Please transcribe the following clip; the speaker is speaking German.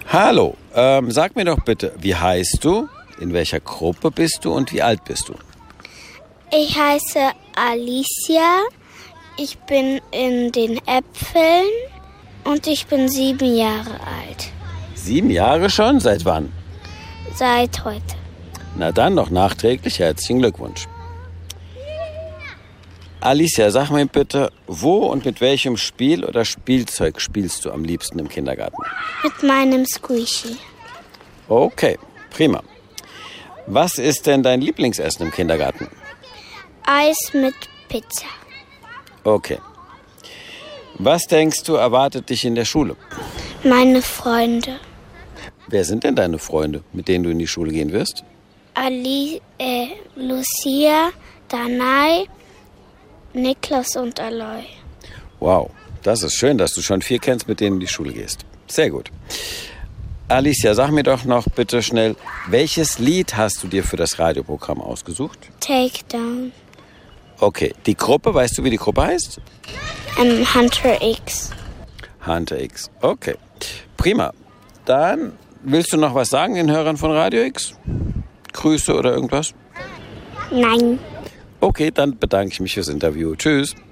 Hallo, sag mir doch bitte, wie heißt du, in welcher Gruppe bist du und wie alt bist du? Ich heiße Alicia, ich bin in den Äpfeln und ich bin 7 Jahre alt. 7 Jahre schon? Seit wann? Seit heute. Na dann noch nachträglich herzlichen Glückwunsch. Alicia, sag mir bitte, wo und mit welchem Spiel oder Spielzeug spielst du am liebsten im Kindergarten? Mit meinem Squishy. Okay, prima. Was ist denn dein Lieblingsessen im Kindergarten? Eis mit Pizza. Okay. Was denkst du, erwartet dich in der Schule? Meine Freunde. Wer sind denn deine Freunde, mit denen du in die Schule gehen wirst? Lucia, Danai, Niklas und Aloy. Wow, das ist schön, dass du schon 4 kennst, mit denen du in die Schule gehst. Sehr gut. Alicia, sag mir doch noch bitte schnell, welches Lied hast du dir für das Radioprogramm ausgesucht? Takedown. Okay, die Gruppe, weißt du, wie die Gruppe heißt? Hunter X. Hunter X, okay. Prima. Dann willst du noch was sagen den Hörern von Radio X? Grüße oder irgendwas? Nein. Okay, dann bedanke ich mich fürs Interview. Tschüss.